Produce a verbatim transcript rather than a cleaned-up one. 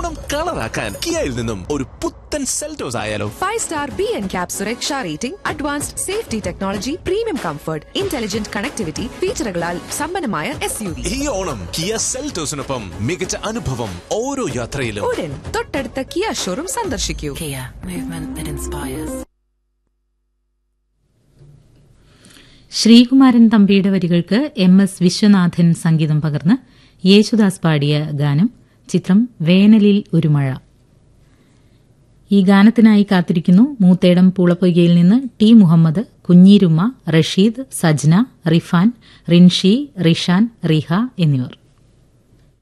ഓണം കളറാക്കാൻ കിയയിൽ നിന്നും ഒരു പുത്തൻ സെൽറ്റോസ് ആയാലോ? Five star B N cap സുരക്ഷാ rating, advanced safety technology, premium comfort, intelligent connectivity ഫീച്ചറുകളാൽ സമ്പന്നമായ എസ് യു വി. ഈ ഓണം കിയ സെൽറ്റോസിനൊപ്പം മികച്ച അനുഭവം ഓരോ യാത്രയിലും. ഉടൻ തൊട്ടടുത്ത കിയ ഷോറൂം സന്ദർശിക്കൂ. Kia, movement that inspires. Sreekumaran തമ്പിയുടെ വരികൾക്ക് എം എസ് വിശ്വനാഥൻ സംഗീതം പകർന്ന് യേശുദാസ് പാടിയ ഗാനം. ചിത്രം വേനലിൽ ഒരു മഴ. ഈ ഗാനത്തിനായി കാത്തിരിക്കുന്നു മൂത്തേടം പൂളപ്പൊയ്കയിൽ നിന്ന് ടി മുഹമ്മദ്, കുഞ്ഞീരുമ്മ, റഷീദ്, സജ്ന, റിഫാൻ, റിൻഷി, റിഷാൻ, റിഹ എന്നിവർ.